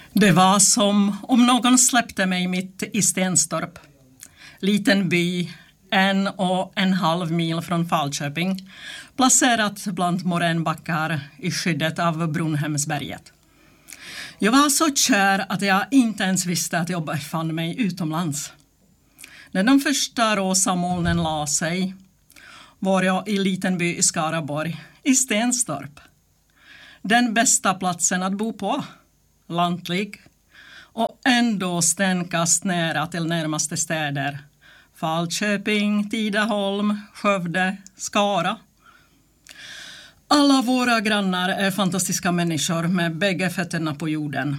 Det var som om någon släppte mig mitt i Stenstorp. Liten by, 1,5 mil från Falköping, placerat bland moränbackar i skyddet av Brunhemsberget. Jag var så kär att jag inte ens visste att jag befann mig utomlands. När de första rosa molnen la sig var jag i liten by i Skaraborg, i Stenstorp. Den bästa platsen att bo på, lantlig och ändå stenkast nära till närmaste städer. Falköping, Tidaholm, Skövde, Skara. Alla våra grannar är fantastiska människor med bägge fötterna på jorden.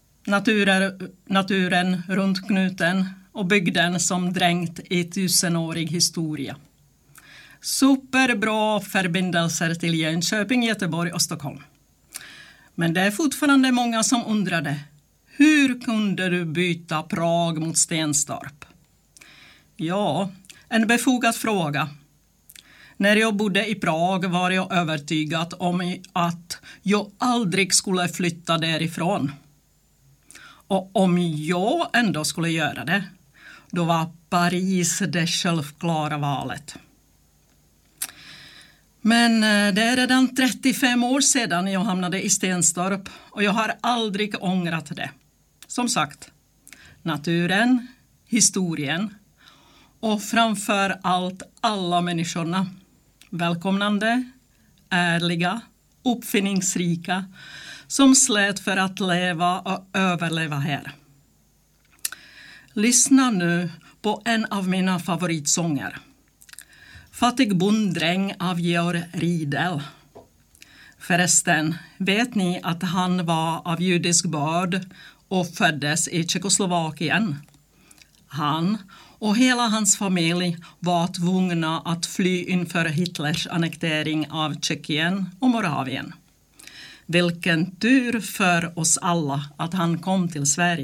Naturen runt knuten och bygden som dränkt i 1000-årig historia. Superbra förbindelser till Jönköping, Göteborg och Stockholm. Men det är fortfarande många som undrade, hur kunde du byta Prag mot Stenstorp? Ja, en befogad fråga. När jag bodde i Prag var jag övertygad om att jag aldrig skulle flytta därifrån. Och om jag ändå skulle göra det, då var Paris det självklara valet. Men det är redan 35 år sedan jag hamnade i Stenstorp och jag har aldrig ångrat det. Som sagt, naturen, historien och framför allt alla människorna. Välkomnande, ärliga, uppfinningsrika som slet för att leva och överleva här. Lyssna nu på en av mina favoritsånger. Fattig bonddräng av Georg Riedel. Förresten, vet ni att han var av judisk börd och föddes i Tjeckoslovakien? Han och hela hans familj var tvungna att fly inför Hitlers annektering av Tjeckien och Moravien. Vilken tur för oss alla att han kom till Sverige.